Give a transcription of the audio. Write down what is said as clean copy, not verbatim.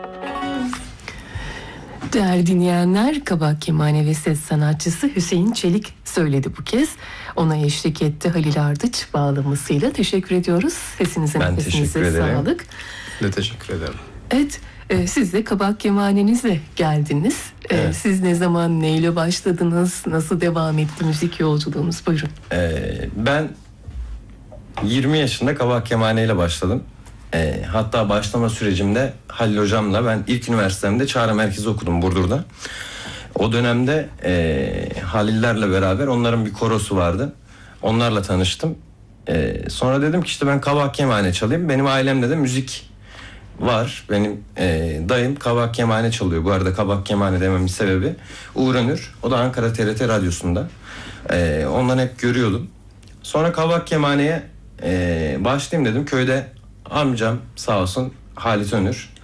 Değerli dinleyenler, kabak kemane ve ses sanatçısı Hüseyin Çelik söyledi bu kez. Ona eşlik etti Halil Ardıç bağlamasıyla. Teşekkür ediyoruz. Sesinize, Ben nefesinize teşekkür ederim. sağlık. Ben teşekkür ederim. Evet, siz de kabak kemanenizle geldiniz. Evet. Siz ne zaman, neyle başladınız? Nasıl devam etti müzik yolculuğunuz? Buyurun. Ben 20 yaşında kabak kemaneyle başladım. Hatta başlama sürecimde Halil hocamla ben ilk üniversitemde Çağrı Merkezi okudum Burdur'da. O dönemde Halillerle beraber onların bir korosu vardı. Onlarla tanıştım. Sonra dedim ki işte ben kabak kemane çalayım. Benim ailemde de müzik var. Benim dayım kabak kemane çalıyor. Bu arada kabak kemane dememin sebebi Uğur Önür. O da Ankara TRT Radyosu'nda. Ondan hep görüyordum. Sonra kabak kemaneye başlayayım dedim. Köyde amcam sağ olsun Halit Önür.